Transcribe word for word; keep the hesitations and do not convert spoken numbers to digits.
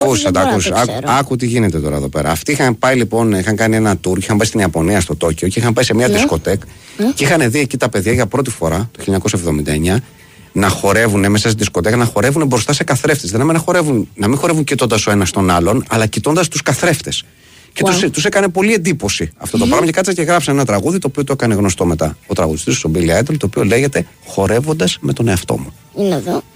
Άκουσα, τα άκουσα. Άκου τι γίνεται τώρα εδώ πέρα. Αυτοί είχαν πάει λοιπόν, είχαν κάνει ένα tour, είχαν πάει στην Ιαπωνία, στο Τόκιο και είχαν πάει σε μια yeah. δισκοτέκ yeah. και είχαν δει εκεί τα παιδιά για πρώτη φορά το χίλια εννιακόσια εβδομήντα εννιά να χορεύουν μέσα στη δισκοτέκ, να χορεύουν μπροστά σε καθρέφτες. Δηλαδή να, χορεύουν, να μην χορεύουν κοιτώντας ο ένας τον άλλον, αλλά κοιτώντας τους καθρέφτες. Και wow. τους, τους έκανε πολύ εντύπωση αυτό το mm. πράγμα και κάτσαν και γράψαν ένα τραγούδι το οποίο το έκανε γνωστό μετά ο τραγουδιστής ο Billy Idol, το οποίο λέγεται «Χορεύοντας με τον εαυτό μου». Είναι εδώ.